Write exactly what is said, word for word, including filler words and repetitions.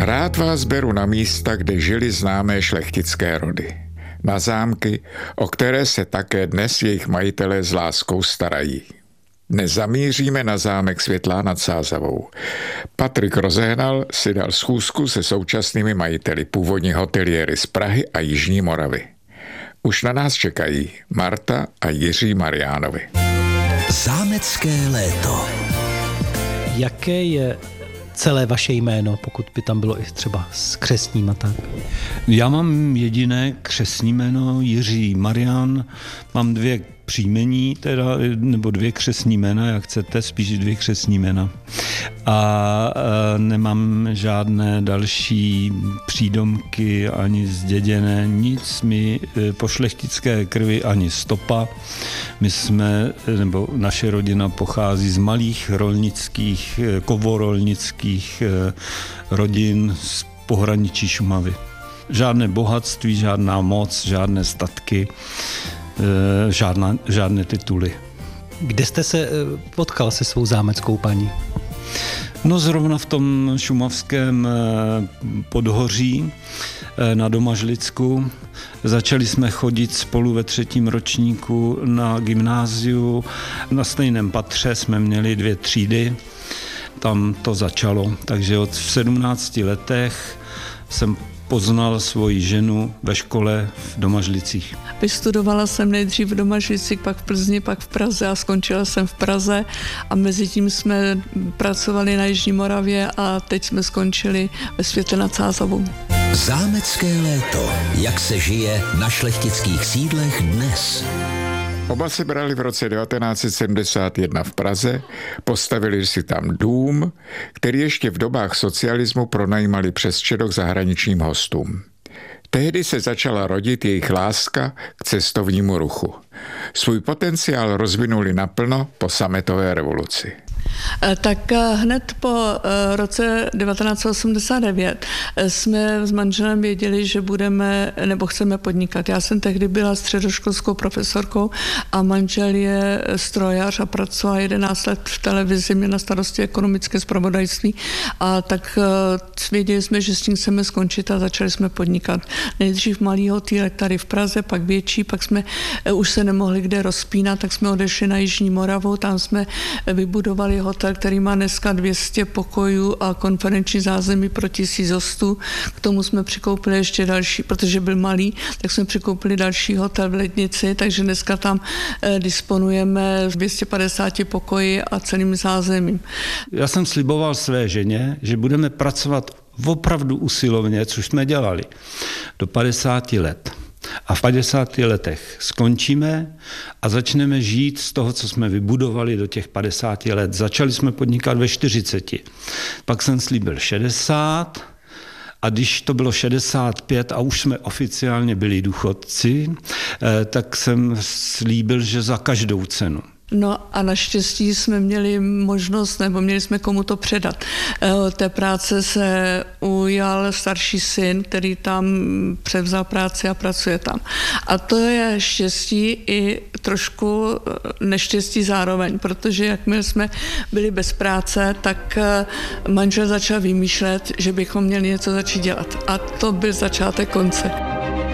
Rád vás beru na místa, kde žili známé šlechtické rody. Na zámky, o které se také dnes jejich majitelé s láskou starají. Dnes zamíříme na zámek Světlá nad Sázavou. Patrik Rozehnal si dal schůzku se současnými majiteli, původní hoteliéry z Prahy a Jižní Moravy. Už na nás čekají Marta a Jiří Mariánovi. Zámecké léto. Jaké je celé vaše jméno, pokud by tam bylo i třeba s křestním a tak? Já mám jediné křestní jméno Jiří Marián, mám dvě příjmení, teda, nebo dvě křestní jména, jak chcete, spíš dvě křestní jména. A, a nemám žádné další přídomky, ani zděděné, nic mi po šlechtické krvi ani stopa. My jsme, nebo naše rodina pochází z malých rolnických, kovorolnických rodin z pohraničí Šumavy. Žádné bohatství, žádná moc, žádné statky, žádná, žádné tituly. Kde jste se potkal se svou zámeckou paní? No zrovna v tom šumavském podhoří na Domažlicku. Začali jsme chodit spolu ve třetím ročníku na gymnáziu. Na stejném patře jsme měli dvě třídy. Tam to začalo. Takže od v sedmnácti letech jsem poznal svoji ženu ve škole v Domažlicích. Vystudovala jsem nejdřív v Domažlicích, pak v Plzni, pak v Praze a skončila jsem v Praze a mezi tím jsme pracovali na Jižní Moravě a teď jsme skončili ve Světle nad Sázavou. Zámecké léto. Jak se žije na šlechtických sídlech dnes? Oba se brali v roce devatenáct set sedmdesát jedna v Praze, postavili si tam dům, který ještě v dobách socialismu pronajímali přes Čedok zahraničním hostům. Tehdy se začala rodit jejich láska k cestovnímu ruchu. Svůj potenciál rozvinuli naplno po sametové revoluci. Tak hned po roce devatenáct set osmdesát devět jsme s manželem věděli, že budeme nebo chceme podnikat. Já jsem tehdy byla středoškolskou profesorkou a manžel je strojař a pracoval jedenáct let v televizi, měl na starosti ekonomické zpravodajství a tak věděli jsme, že s tím chceme skončit a začali jsme podnikat. Nejdřív malý hotýlek tady v Praze, pak větší, pak jsme už se nemohli kde rozpínat, tak jsme odešli na Jižní Moravu, tam jsme vybudovali hotel, který má dneska dvě stě pokojů a konferenční zázemí pro tisíc hostů. K tomu jsme přikoupili ještě další, protože byl malý, tak jsme přikoupili další hotel v Lednici, takže dneska tam eh, disponujeme dvě stě padesát pokoji a celým zázemím. Já jsem sliboval své ženě, že budeme pracovat opravdu usilovně, což jsme dělali, do padesáti let. A v padesáti letech skončíme a začneme žít z toho, co jsme vybudovali do těch padesáti let. Začali jsme podnikat ve čtyřiceti. Pak jsem slíbil šedesát a když to bylo šedesát pět a už jsme oficiálně byli důchodci, tak jsem slíbil, že za každou cenu. No a naštěstí jsme měli možnost, nebo měli jsme komu to předat. Té práce se ujal starší syn, který tam převzal práci a pracuje tam. A to je štěstí i trošku neštěstí zároveň, protože jakmile jsme byli bez práce, tak manžel začal vymýšlet, že bychom měli něco začít dělat. A to byl začátek konce.